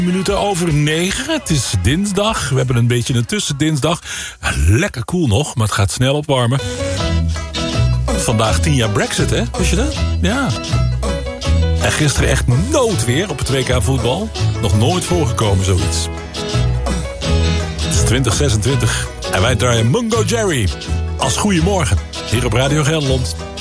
Minuten over 9. Het is dinsdag. We hebben een beetje een tussendinsdag. Lekker koel nog, maar het gaat snel opwarmen. Vandaag 10 jaar Brexit, hè? Wist je dat? Ja. En gisteren echt noodweer op het WK voetbal. Nog nooit voorgekomen, zoiets. Het is 2026. En wij draaien Mungo Jerry als Goeiemorgen. Hier op Radio Gelderland.